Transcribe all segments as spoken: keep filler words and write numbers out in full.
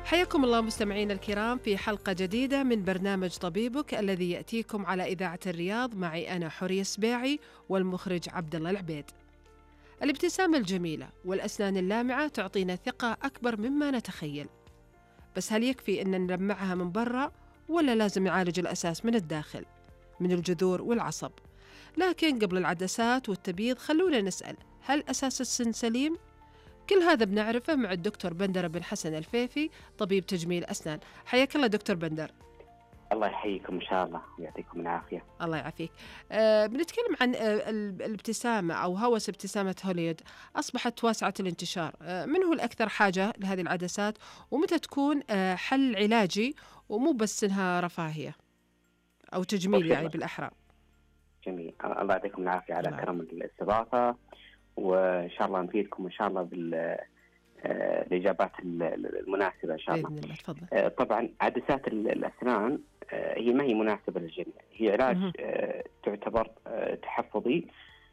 حياكم الله مستمعين الكرام في حلقة جديدة من برنامج طبيبك الذي يأتيكم على إذاعة الرياض معي أنا حورية السباعي والمخرج عبد الله العبيد. الابتسامة الجميلة والأسنان اللامعة تعطينا ثقة أكبر مما نتخيل، بس هل يكفي أن نلمعها من برا ولا لازم نعالج الأساس من الداخل من الجذور والعصب؟ لكن قبل العدسات والتبييض خلونا نسأل، هل أساس السن سليم؟ كل هذا بنعرفه مع الدكتور بندر بن حسن الفيفي طبيب تجميل أسنان. حياك الله دكتور بندر. الله يحييكم إن شاء الله ويعطيكم العافية. الله يعافيك. أه بنتكلم عن أه الابتسامة أو هوس ابتسامة هوليود، أصبحت واسعة الانتشار. أه من هو الأكثر حاجة لهذه العدسات ومتى تكون أه حل علاجي ومو بس إنها رفاهية أو تجميل يعني بالأحرى؟ جميل، الله يعطيكم العافية على كرم الاستضافة، وإن شاء الله نفيدكم إن شاء الله بالإجابات المناسبة إن شاء الله. بإذن الله. تفضل. طبعا عدسات الأسنان هي ما هي مناسبة للجميع، هي علاج مه. تعتبر تحفظي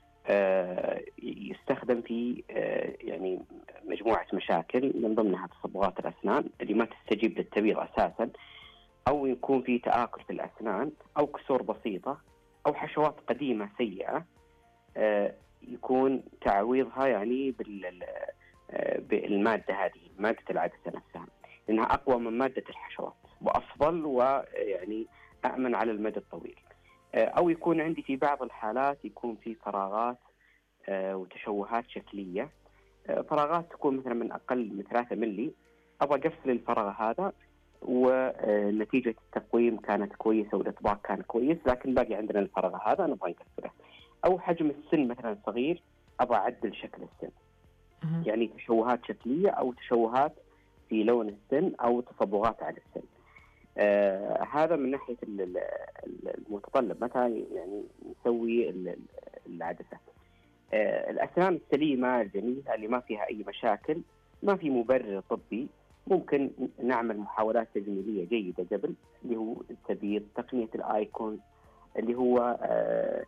يستخدم في يعني مجموعة مشاكل، من ضمنها تصبغات الأسنان اللي ما تستجيب للتبييض أساسا، أو يكون في تآكل في الأسنان، أو كسور بسيطة، أو حشوات قديمة سيئة يكون تعويضها يعني بال بالمادة هذه، مادة العدسة نفسها، لأنها أقوى من مادة الحشوات وأفضل ويعني أأمن على المدى الطويل. أو يكون عندي في بعض الحالات يكون في فراغات وتشوهات شكلية، فراغات تكون مثلا من أقل من ثلاثة ملي، أبغى أقفل الفراغ هذا ونتيجة التقويم كانت كويسة والإطباق كان كويس، لكن باقي عندنا الفراغ هذا نبغى نقفله. أو حجم السن مثلا صغير، أبغى أعدل شكل السن، يعني تشوهات شكلية أو تشوهات في لون السن أو تصبغات على السن. آه هذا من ناحية المتطلب متى يعني نسوي العدسة. آه الأسنان السليمة الجميلة اللي ما فيها أي مشاكل، ما في مبرر طبي، ممكن نعمل محاولات تجميلية جيدة قبل، اللي هو التبييض، تقنية الآيكون اللي هو آه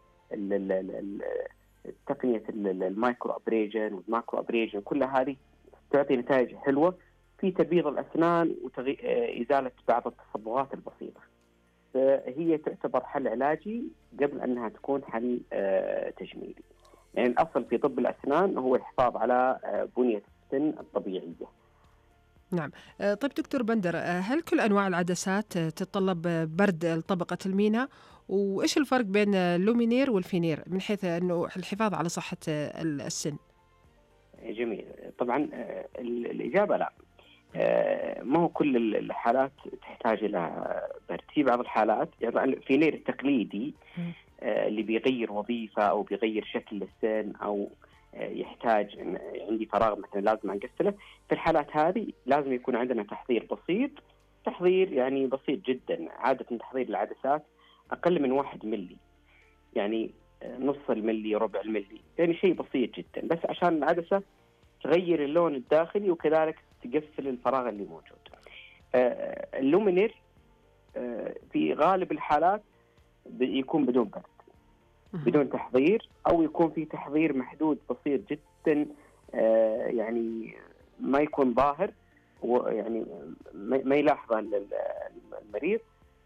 تقنية المايكرو أبريجن والماكرو أبريجن، كل هذه تعطي نتائج حلوة في تبييض الأسنان وإزالة بعض التصبغات البسيطة. فهي تعتبر حل علاجي قبل أنها تكون حل تجميلي. يعني الأصل في طب الأسنان هو الحفاظ على بنية السن الطبيعية. نعم. طيب دكتور بندر، هل كل أنواع العدسات تتطلب برد طبقة المينا؟ وإيش الفرق بين اللومينير والفينير من حيث أنه الحفاظ على صحة السن؟ جميل. طبعا الإجابة لا، ما هو كل الحالات تحتاج إلى برد. في بعض الحالات يعني الفينير التقليدي اللي بيغير وظيفة أو بيغير شكل السن أو يحتاج عندي فراغ مثلا لازم أقفله، في الحالات هذه لازم يكون عندنا تحضير بسيط، تحضير يعني بسيط جدا. عادة تحضير العدسات أقل من واحد ملي، يعني نص الملي، ربع الملي، يعني شيء بسيط جدا، بس عشان العدسة تغير اللون الداخلي وكذلك تقفل الفراغ اللي موجود. اللومينير في غالب الحالات يكون بدون برد، بدون تحضير، أو يكون في تحضير محدود بسيط جدا، يعني ما يكون ظاهر ويعني ما يلاحظه المريض،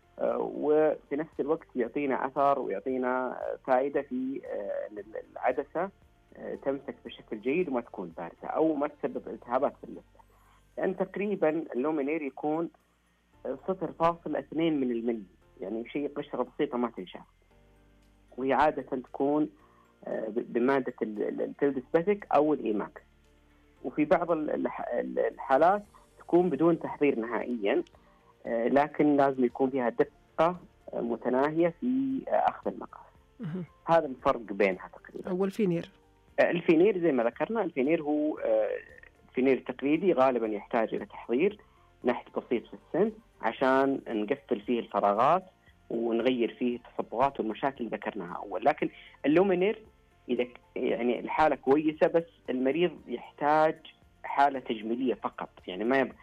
وفي نفس الوقت يعطينا أثر ويعطينا فائدة في العدسة تمسك بشكل جيد وما تكون باردة أو ما تسبب التهابات في اللثة. لأن يعني تقريبا اللومينير يكون صفر فاصل اثنين من الملي، يعني شيء قشرة بسيطة ما تنشاف، وهي عادة تكون بمادة الفيلدسباتيك أو الإيماكس. وفي بعض الحالات تكون بدون تحضير نهائيا، لكن لازم يكون فيها دقة متناهية في أخذ المقاس. هذا الفرق بينها تقريبا. والفينير الفينير زي ما ذكرنا، الفينير هو الفينير التقليدي غالبا يحتاج إلى تحضير نحت بسيط في السن عشان نقفل فيه الفراغات ونغير فيه التصبغات والمشاكل اللي ذكرناها أول. لكن اللومينير إذا يعني الحالة كويسة، بس المريض يحتاج حالة تجميلية فقط، يعني ما